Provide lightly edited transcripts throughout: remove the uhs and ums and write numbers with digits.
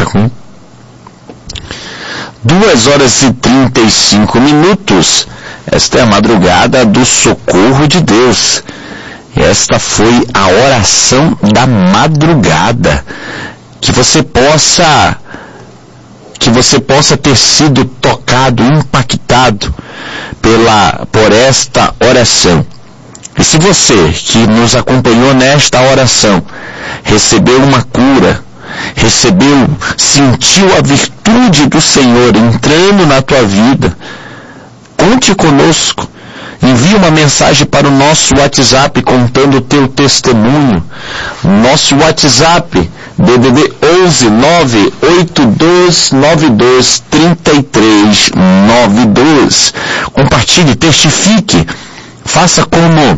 1. 2h35. Esta é a madrugada do socorro de Deus. Esta foi a oração da madrugada. Que você possa ter sido tocado, impactado por esta oração. E se você que nos acompanhou nesta oração recebeu uma cura, sentiu a virtude do Senhor entrando na tua vida, conte conosco. Envie uma mensagem para o nosso WhatsApp contando o teu testemunho. Nosso WhatsApp, DDD 11 98292 3392. Compartilhe, testifique. Faça como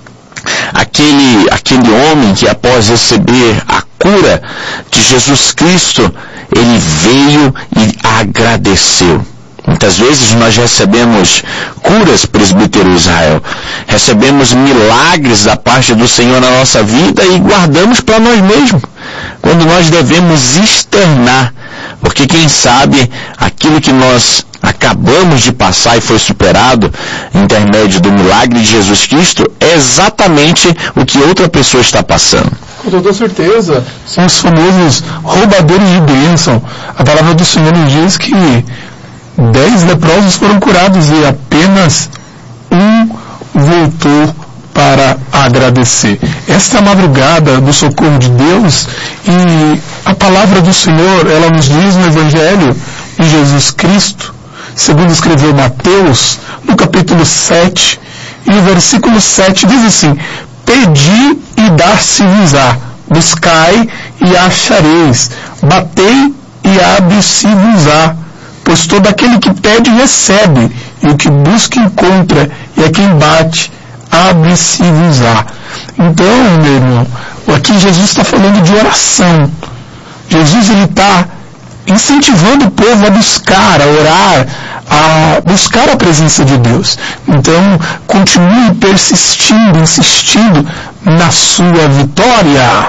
aquele homem que, após receber a cura de Jesus Cristo, ele veio e agradeceu. Muitas vezes nós recebemos curas, presbítero Israel, recebemos milagres da parte do Senhor na nossa vida e guardamos para nós mesmos, quando nós devemos externar, porque quem sabe aquilo que nós acabamos de passar e foi superado em intermédio do milagre de Jesus Cristo é exatamente o que outra pessoa está passando. Com toda certeza, são os famosos roubadores de bênção. A palavra do Senhor nos diz que 10 leprosos foram curados e apenas um voltou para agradecer. Esta é a madrugada do socorro de Deus, e a palavra do Senhor, ela nos diz no Evangelho de Jesus Cristo, segundo escreveu Mateus, no capítulo 7, e no versículo 7 diz assim: pedi e dar-se-vos-á, buscai e achareis, batei e abre-se-vos-á. Pois todo aquele que pede recebe, e o que busca encontra, e a quem bate, abre-se-vos-á. Então, meu irmão, aqui Jesus está falando de oração. Jesus está incentivando o povo a buscar, a orar, a buscar a presença de Deus. Então, continue persistindo, insistindo na sua vitória.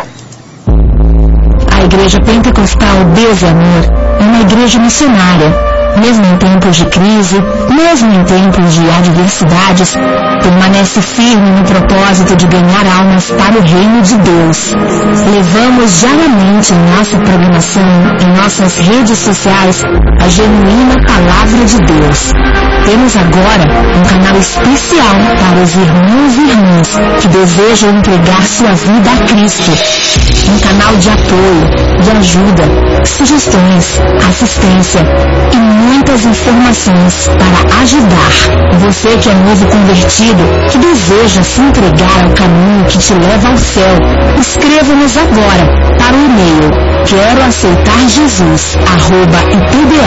A Igreja Pentecostal Deus e Amor é uma igreja missionária. Mesmo em tempos de crise, mesmo em tempos de adversidades, permanece firme no propósito de ganhar almas para o reino de Deus. Levamos diariamente em nossa programação, em nossas redes sociais, a genuína Palavra de Deus. Temos agora um canal especial para os irmãos e irmãs que desejam entregar sua vida a Cristo. Um canal de apoio, de ajuda, sugestões, assistência e muitas informações para ajudar você que é novo convertido, que deseja se entregar ao caminho que te leva ao céu. Escreva-nos agora para o e-mail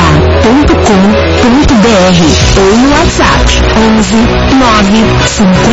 queroaceitarjesus@ipba.com.br ou no WhatsApp 11 9